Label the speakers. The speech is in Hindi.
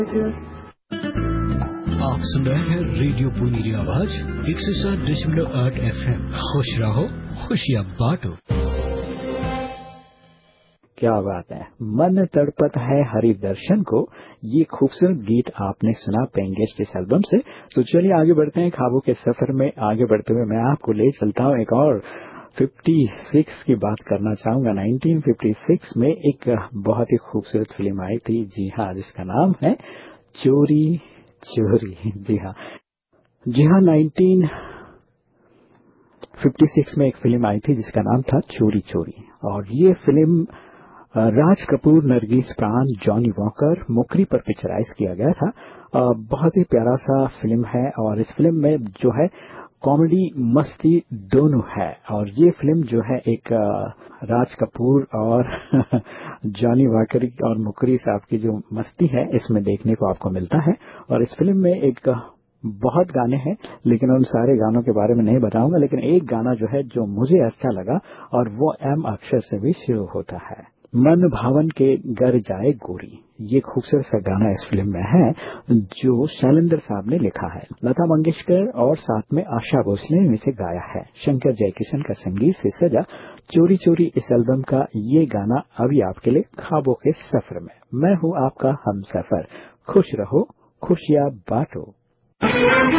Speaker 1: आप सुन रहे हैं रेडियो पुनीरी आवाज 107.8 FM। खुश रहो, खुशियाँ बांटो।
Speaker 2: क्या बात है, मन तड़पत है हरि दर्शन को। ये खूबसूरत गीत आपने सुना पेंगेश के इस एल्बम से। तो चलिए आगे बढ़ते हैं ख्वाबों के सफर में। आगे बढ़ते हुए मैं आपको ले चलता हूँ एक और 56 की बात करना चाहूंगा। 1956 में एक बहुत ही खूबसूरत फिल्म आई थी, जी हाँ, जिसका नाम है चोरी चोरी। जी हाँ, 1956 में एक फिल्म आई थी जिसका नाम था चोरी चोरी। और ये फिल्म राज कपूर, नरगिस प्राण, जॉनी वॉकर, मुकरी पर पिक्चराइज किया गया था। बहुत ही प्यारा सा फिल्म है और इस फिल्म में जो है कॉमेडी मस्ती दोनों है। और ये फिल्म जो है एक राज कपूर और जॉनी वॉकर और मुकरी साहब की जो मस्ती है इसमें देखने को आपको मिलता है। और इस फिल्म में एक बहुत गाने हैं, लेकिन उन सारे गानों के बारे में नहीं बताऊंगा। लेकिन एक गाना जो है जो मुझे अच्छा लगा और वो एम अक्षर से भी शुरू होता है, मन भावन के घर जाए गोरी। ये खूबसूरत सा गाना इस फिल्म में है जो शैलेंद्र साहब ने लिखा है। लता मंगेशकर और साथ में आशा भोसले ने इसे गाया है। शंकर जयकिशन का संगीत से सजा चोरी चोरी इस एल्बम का ये गाना अभी आपके लिए ख्वाबों के सफर में। मैं हूँ आपका हम सफर। खुश रहो, खुशियाँ बांटो।